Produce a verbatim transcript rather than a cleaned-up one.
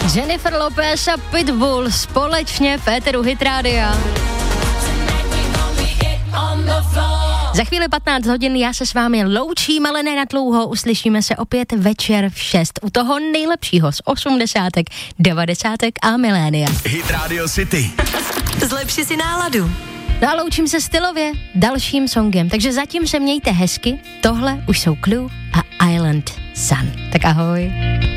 Jennifer Lopez a Pitbull společně v éteru Hit Rádia. Za chvíli patnáct hodin já se s vámi loučím, ale ne na dlouho. Uslyšíme se opět večer v šest u toho nejlepšího z osmdesátek, devadesátek a milénia. Hit Radio City. Zlepši si náladu. No a loučím se stylově dalším songem, takže zatím se mějte hezky. Tohle už jsou Clue a Island Sun. Tak ahoj.